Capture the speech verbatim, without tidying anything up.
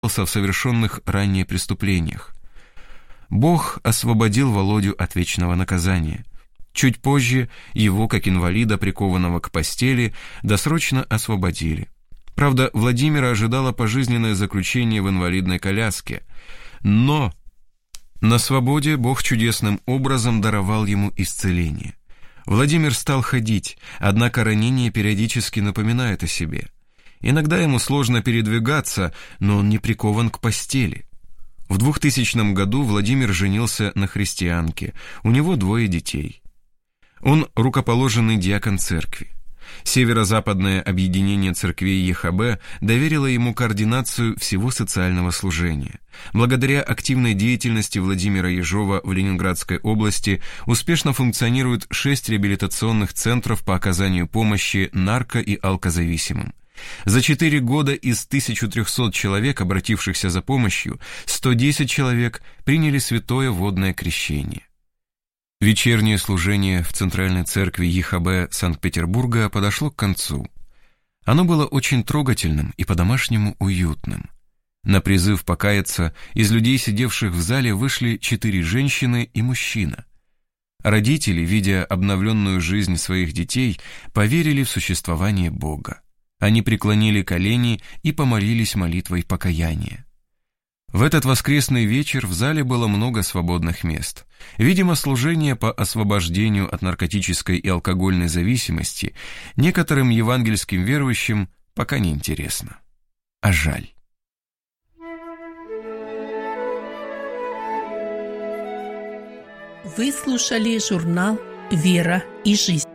в совершенных ранее преступлениях. Бог освободил Володю от вечного наказания. Чуть позже его, как инвалида, прикованного к постели, досрочно освободили. Правда, Владимира ожидало пожизненное заключение в инвалидной коляске. Но на свободе Бог чудесным образом даровал ему исцеление. Владимир стал ходить, однако ранение периодически напоминает о себе. Иногда ему сложно передвигаться, но он не прикован к постели. В двухтысячном году Владимир женился на христианке, у него двое детей. Он рукоположенный диакон церкви. Северо-западное объединение церквей ЕХБ доверило ему координацию всего социального служения. Благодаря активной деятельности Владимира Ежова в Ленинградской области успешно функционируют шесть реабилитационных центров по оказанию помощи нарко- и алкозависимым. За четыре года из тысячи трёхсот человек, обратившихся за помощью, сто десять человек приняли святое водное крещение. Вечернее служение в Центральной церкви ЕХБ Санкт-Петербурга подошло к концу. Оно было очень трогательным и по-домашнему уютным. На призыв покаяться из людей, сидевших в зале, вышли четыре женщины и мужчина. Родители, видя обновленную жизнь своих детей, поверили в существование Бога. Они преклонили колени и помолились молитвой покаяния. В этот воскресный вечер в зале было много свободных мест. Видимо, служение по освобождению от наркотической и алкогольной зависимости некоторым евангельским верующим пока не интересно. А жаль. Вы слушали журнал «Вера и жизнь».